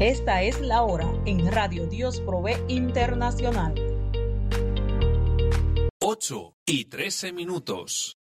Esta es la hora en Radio Dios Provee Internacional. 8:13.